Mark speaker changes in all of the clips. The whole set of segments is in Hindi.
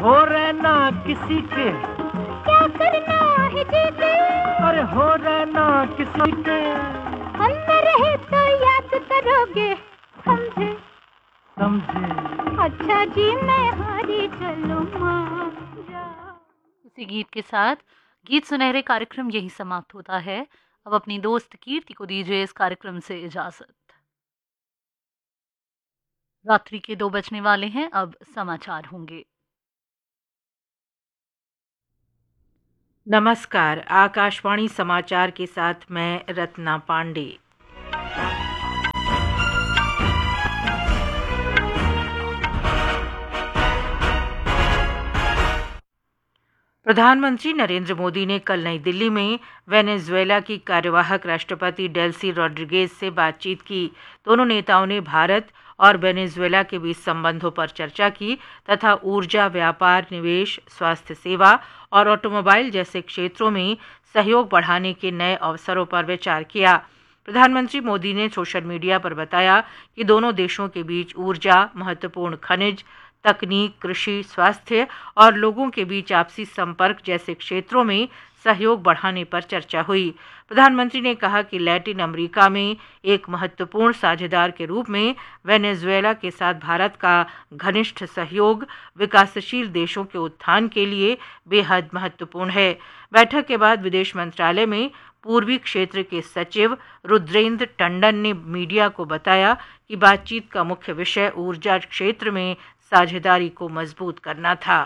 Speaker 1: हो रहना किसी के,
Speaker 2: क्या करना है जीते,
Speaker 1: अरे हो रहना किसी के,
Speaker 2: हम न रहे तो याद करोगे, समझे
Speaker 1: समझे।
Speaker 2: अच्छा जी मैं हारी चलूं मान जा।
Speaker 3: इसी गीत के साथ गीत सुनहरे कार्यक्रम यही समाप्त होता है। अब अपनी दोस्त कीर्ति को दीजिए इस कार्यक्रम से इजाजत। रात्रि के 2 बजने वाले हैं, अब समाचार होंगे।
Speaker 4: नमस्कार, आकाशवाणी समाचार के साथ मैं रत्ना पांडे। प्रधानमंत्री नरेंद्र मोदी ने कल नई दिल्ली में वेनेजुएला की कार्यवाहक राष्ट्रपति डेल्सी रॉड्रिगेज से बातचीत की। दोनों नेताओं ने भारत और वेनेजुएला के बीच संबंधों पर चर्चा की तथा ऊर्जा, व्यापार, निवेश, स्वास्थ्य सेवा और ऑटोमोबाइल जैसे क्षेत्रों में सहयोग बढ़ाने के नए अवसरों पर विचार किया। प्रधानमंत्री मोदी ने सोशल मीडिया पर बताया कि दोनों देशों के बीच ऊर्जा, महत्वपूर्ण खनिज, तकनीक, कृषि, स्वास्थ्य और लोगों के बीच आपसी संपर्क जैसे क्षेत्रों में सहयोग बढ़ाने पर चर्चा हुई। प्रधानमंत्री ने कहा कि लैटिन अमेरिका में एक महत्वपूर्ण साझेदार के रूप में वेनेजुएला के साथ भारत का घनिष्ठ सहयोग विकासशील देशों के उत्थान के लिए बेहद महत्वपूर्ण है। बैठक के बाद विदेश मंत्रालय में पूर्वी क्षेत्र के सचिव रुद्रेंद्र टंडन ने मीडिया को बताया कि बातचीत का मुख्य विषय ऊर्जा क्षेत्र में साझेदारी को मजबूत करना था।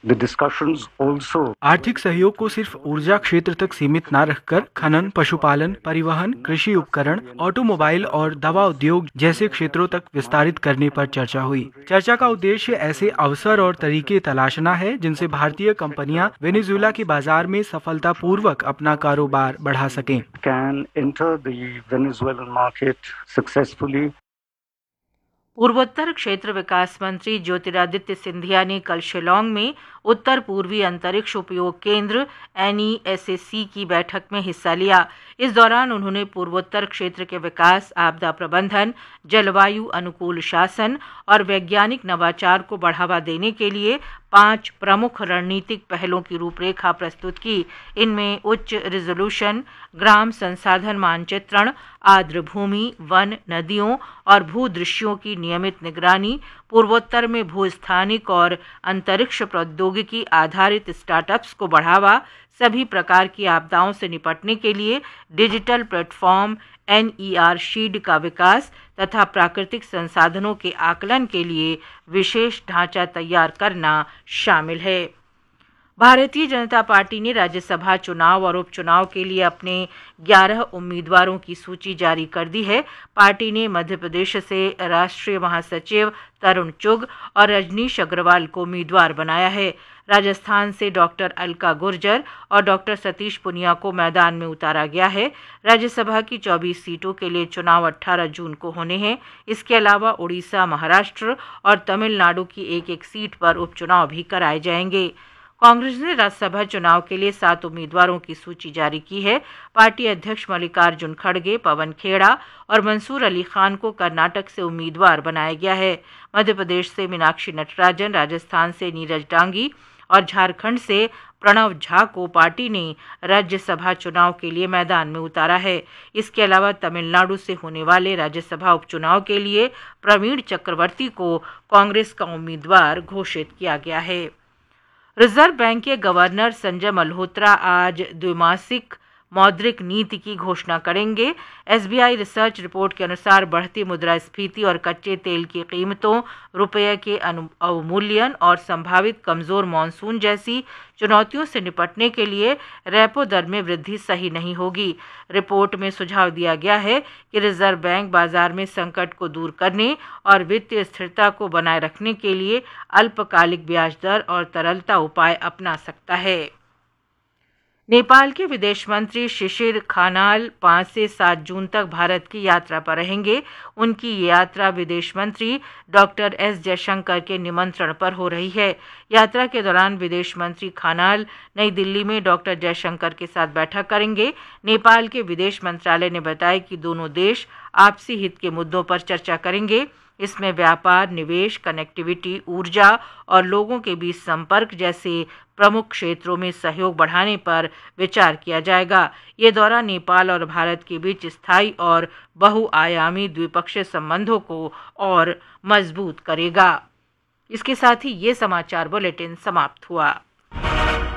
Speaker 5: आर्थिक सहयोग को सिर्फ ऊर्जा क्षेत्र तक सीमित न रखकर खनन, पशुपालन, परिवहन, कृषि उपकरण, ऑटोमोबाइल और दवा उद्योग जैसे क्षेत्रों तक विस्तारित करने पर चर्चा हुई। चर्चा का उद्देश्य ऐसे अवसर और तरीके तलाशना है जिनसे भारतीय कंपनियां वेनेजुएला के बाजार में सफलतापूर्वक अपना कारोबार बढ़ा सकें।
Speaker 4: पूर्वोत्तर क्षेत्र विकास मंत्री ज्योतिरादित्य सिंधिया ने कल शिलांग में उत्तर पूर्वी अंतरिक्ष उपयोग केंद्र NESAC की बैठक में हिस्सा लिया। इस दौरान उन्होंने पूर्वोत्तर क्षेत्र के विकास, आपदा प्रबंधन, जलवायु अनुकूल शासन और वैज्ञानिक नवाचार को बढ़ावा देने के लिए 5 प्रमुख रणनीतिक पहलों की रूपरेखा प्रस्तुत की। इनमें उच्च रिजोल्यूशन ग्राम संसाधन मानचित्रण, आर्द्र भूमि, वन, नदियों और भूदृश्यों की नियमित निगरानी, पूर्वोत्तर में भूस्थानिक और अंतरिक्ष प्रौद्योगिकी आधारित स्टार्टअप्स को बढ़ावा, सभी प्रकार की आपदाओं से निपटने के लिए डिजिटल प्लेटफॉर्म NER शीड का विकास तथा प्राकृतिक संसाधनों के आकलन के लिए विशेष ढांचा तैयार करना शामिल है। भारतीय जनता पार्टी ने राज्यसभा चुनाव और उपचुनाव के लिए अपने 11 उम्मीदवारों की सूची जारी कर दी है। पार्टी ने मध्य प्रदेश से राष्ट्रीय महासचिव तरुण चुग और रजनीश अग्रवाल को उम्मीदवार बनाया है। राजस्थान से डॉक्टर अलका गुर्जर और डॉक्टर सतीश पुनिया को मैदान में उतारा गया है। राज्यसभा की 24 सीटों के लिए चुनाव 18 जून को होने हैं। इसके अलावा उड़ीसा, महाराष्ट्र और तमिलनाडु की एक सीट पर उपचुनाव भी कराए जाएंगे। कांग्रेस ने राज्यसभा चुनाव के लिए 7 उम्मीदवारों की सूची जारी की है। पार्टी अध्यक्ष मल्लिकार्जुन खड़गे, पवन खेड़ा और मंसूर अली खान को कर्नाटक से उम्मीदवार बनाया गया है। मध्य प्रदेश से मीनाक्षी नटराजन, राजस्थान से नीरज डांगी और झारखंड से प्रणव झा को पार्टी ने राज्यसभा चुनाव के लिए मैदान में उतारा है। इसके अलावा तमिलनाडु से होने वाले राज्यसभा उपचुनाव के लिए प्रवीण चक्रवर्ती को कांग्रेस का उम्मीदवार घोषित किया गया है। रिजर्व बैंक के गवर्नर संजय मल्होत्रा आज द्विमासिक मौद्रिक नीति की घोषणा करेंगे। SBI रिसर्च रिपोर्ट के अनुसार बढ़ती मुद्रास्फीति और कच्चे तेल की कीमतों, रुपये के अवमूल्यन और संभावित कमजोर मॉनसून जैसी चुनौतियों से निपटने के लिए रेपो दर में वृद्धि सही नहीं होगी। रिपोर्ट में सुझाव दिया गया है कि रिजर्व बैंक बाजार में संकट को दूर करने और वित्तीय स्थिरता को बनाए रखने के लिए अल्पकालिक ब्याज दर और तरलता उपाय अपना सकता है। नेपाल के विदेश मंत्री शिशिर खानाल 5 से 7 जून तक भारत की यात्रा पर रहेंगे। उनकी ये यात्रा विदेश मंत्री डॉक्टर S जयशंकर के निमंत्रण पर हो रही है। यात्रा के दौरान विदेश मंत्री खानाल नई दिल्ली में डॉक्टर जयशंकर के साथ बैठक करेंगे। नेपाल के विदेश मंत्रालय ने बताया कि दोनों देश आपसी हित के मुद्दों पर चर्चा करेंगे। इसमें व्यापार, निवेश, कनेक्टिविटी, ऊर्जा और लोगों के बीच संपर्क जैसे प्रमुख क्षेत्रों में सहयोग बढ़ाने पर विचार किया जाएगा। ये दौरा नेपाल और भारत के बीच स्थायी और बहुआयामी द्विपक्षीय संबंधों को और मजबूत करेगा। इसके साथ ही ये समाचार बुलेटिन समाप्त हुआ।